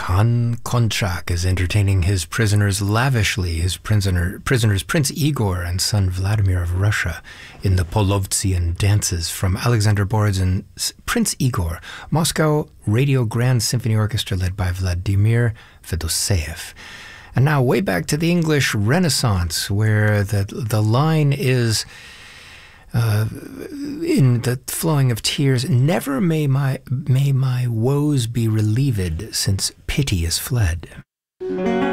Khan Konchak is entertaining his prisoners lavishly, his prisoners Prince Igor and son Vladimir of Russia, in the Polovtsian dances from Alexander Borodin's Prince Igor, Moscow Radio Grand Symphony Orchestra led by Vladimir Fedoseev. And now way back to the English Renaissance, where the line is in the flowing of tears, never may my woes be relieved, since pity is fled.